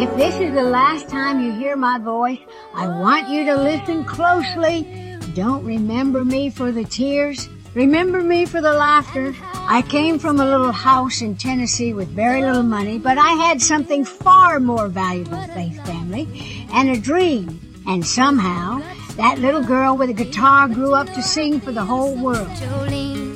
If this is the last time you hear my voice, I want you to listen closely. Don't remember me for the tears. Remember me for the laughter. I came from a little house in Tennessee with very little money, but I had something far more valuable, Faith family, and a dream. And somehow, that little girl with a guitar grew up to sing for the whole world.